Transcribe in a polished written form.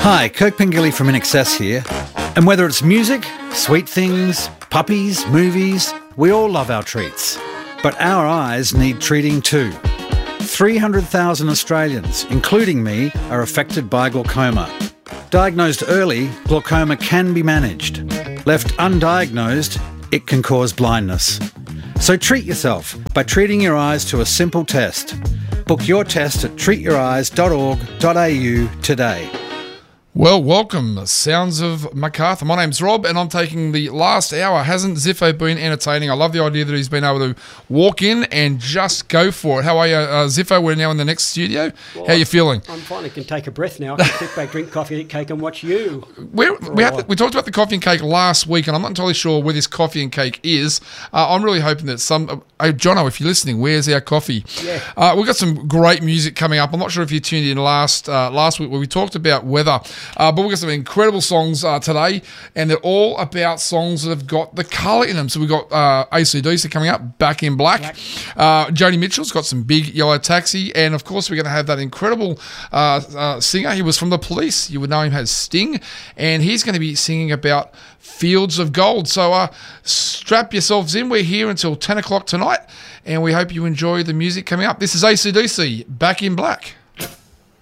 Hi, Kirk Pengilly from INXS here. And whether it's music, sweet things, puppies, movies, we all love our treats. But our eyes need treating too. 300,000 Australians, including me, are affected by glaucoma. Diagnosed early, glaucoma can be managed. Left undiagnosed, it can cause blindness. So treat yourself by treating your eyes to a simple test. Book your test at treatyoureyes.org.au today. Well, welcome, Sounds of Macarthur. My name's Rob, and I'm taking the last hour. Hasn't Ziffo been entertaining? I love the idea that he's been able to walk in and just go for it. How are you, Ziffo? We're now in the next studio. How are you feeling? I'm fine. I can take a breath now. I can sit back, drink coffee, eat cake, and watch you. We talked about the coffee and cake last week, and I'm not entirely sure where this coffee and cake is. I'm really hoping that Jono, if you're listening, where's our coffee? Yeah. We've got some great music coming up. I'm not sure if you tuned in last week where we talked about weather. But we've got some incredible songs today, and they're all about songs that have got the colour in them. So we've got AC/DC coming up, Back in Black. Joni Mitchell's got some Big Yellow Taxi, and of course we're going to have that incredible singer. He was from The Police. You would know him as Sting, and he's going to be singing about Fields of Gold. So strap yourselves in. We're here until 10 o'clock tonight, and we hope you enjoy the music coming up. This is AC/DC, Back in Black.